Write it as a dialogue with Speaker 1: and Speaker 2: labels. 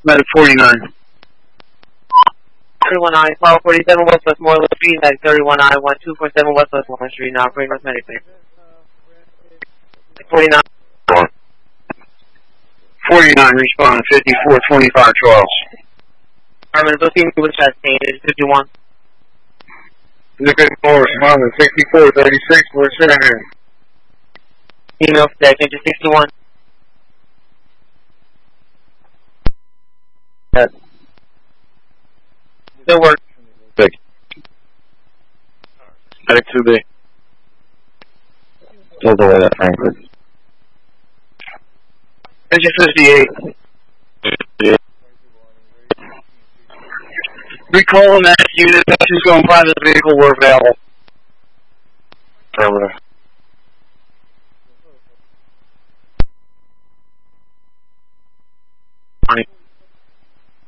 Speaker 1: Medic 49.
Speaker 2: 31I, call 47 West Westmoreland Street, Medic 31I, 1247 West Westmoreland Street, now bring us medic, please. 49.
Speaker 1: 49, respond 5425 Charles.
Speaker 2: Armin, go see me with chest pain, it's 51.
Speaker 1: Looking for responding 6436, we're sitting here.
Speaker 2: Email for that, 61. Yes. Still work.
Speaker 1: Big. Medic 2B.
Speaker 3: Still the way that Franklin.
Speaker 1: Engine 58.
Speaker 3: Yeah.
Speaker 1: Recall that unit, she's going private vehicle, we're available.
Speaker 3: Affirmative.